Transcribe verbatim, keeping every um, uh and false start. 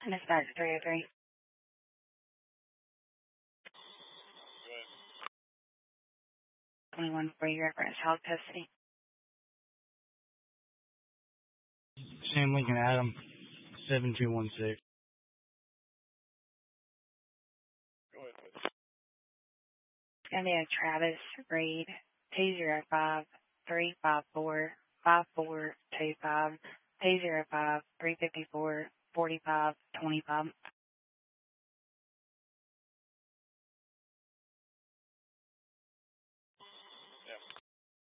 Dispatch three oh three. twenty-one for your reference child custody. Sam Lincoln Adam, seven two one six. It's going to be a Travis Reed, two zero five, three five four, five four two five, two zero five, three five four, four five two five.